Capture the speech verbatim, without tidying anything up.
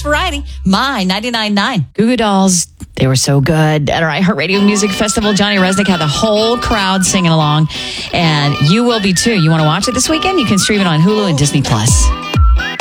Best variety, My ninety-nine point nine. Goo Goo Dolls, they were so good. At our iHeartRadio Music Festival, Johnny Resnick had the whole crowd singing along. And you will be too. You want to watch it this weekend? You can stream it on Hulu and Disney Plus.